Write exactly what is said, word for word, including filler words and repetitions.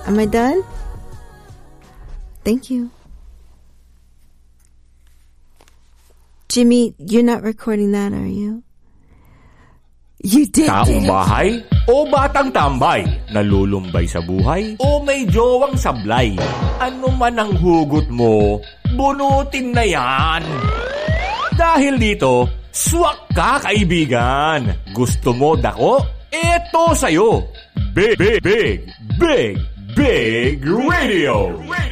Am I done? Thank you. Jimmy, you're not recording that, are you? You did Taong it. bahay o batang tambay, nalulumbay sa buhay o may jowang sablay. Ano man ang hugot mo, bunutin na yan. Dahil dito, swak ka kaibigan. Gusto mo dako? Eto sa'yo. Big, big, big, big, big radio.